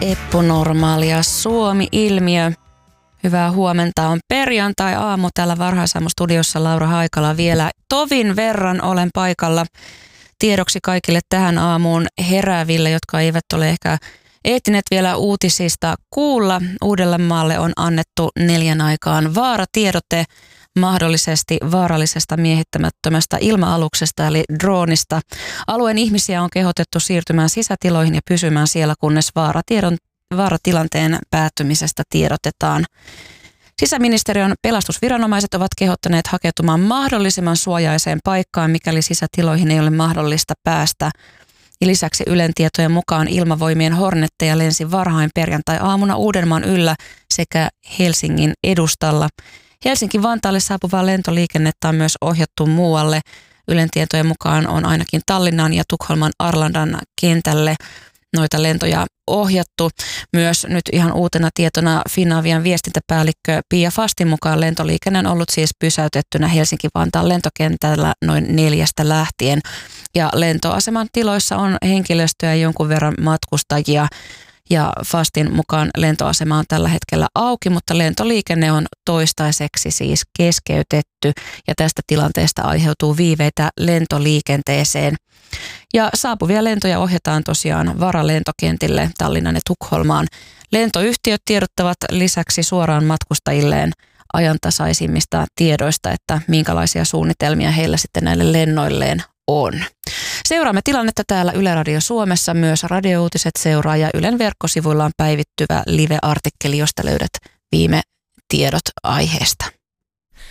Epänormaalia Suomi-ilmiö. Hyvää huomenta, on perjantai-aamu täällä Varhaisaamu-studiossa. Laura Haikala vielä tovin verran olen paikalla. Tiedoksi kaikille tähän aamuun herääville, jotka eivät ole ehkä ehtineet vielä uutisista kuulla. Uudellemaalle on annettu 4 aikaan vaaratiedote mahdollisesti vaarallisesta miehittämättömästä ilma-aluksesta eli droonista. Alueen ihmisiä on kehotettu siirtymään sisätiloihin ja pysymään siellä, kunnes vaaratilanteen päättymisestä tiedotetaan. Sisäministeriön pelastusviranomaiset ovat kehottaneet hakeutumaan mahdollisimman suojaiseen paikkaan, mikäli sisätiloihin ei ole mahdollista päästä. Lisäksi Ylen tietojen mukaan ilmavoimien hornetteja lensi varhain perjantai-aamuna Uudenmaan yllä sekä Helsingin edustalla. Helsinki-Vantaalle saapuvaa lentoliikennettä on myös ohjattu muualle. Ylen tietojen mukaan on ainakin Tallinnan ja Tukholman Arlandan kentälle noita lentoja ohjattu. Myös nyt ihan uutena tietona Finavian viestintäpäällikkö Pia Fastin mukaan lentoliikenne on ollut siis pysäytettynä Helsinki-Vantaan lentokentällä noin 4 lähtien. Ja lentoaseman tiloissa on henkilöstöä ja jonkun verran matkustajia. Ja Fastin mukaan lentoasema on tällä hetkellä auki, mutta lentoliikenne on toistaiseksi siis keskeytetty ja tästä tilanteesta aiheutuu viiveitä lentoliikenteeseen. Ja saapuvia lentoja ohjataan tosiaan varalentokentille Tallinnan ja Tukholmaan. Lentoyhtiöt tiedottavat lisäksi suoraan matkustajilleen ajantasaisimmista tiedoista, että minkälaisia suunnitelmia heillä sitten näille lennoilleen on. Seuraamme tilannetta täällä Yle Radio Suomessa, myös Radiouutiset seuraa ja Ylen verkkosivuilla on päivittyvä live-artikkeli, josta löydät viime tiedot aiheesta.